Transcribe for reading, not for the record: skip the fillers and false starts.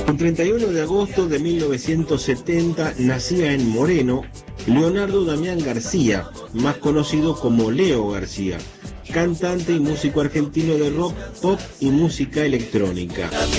El 31 de agosto de 1970 nacía en Moreno Leonardo Damián García, más conocido como Leo García, cantante y músico argentino de rock, pop y música electrónica.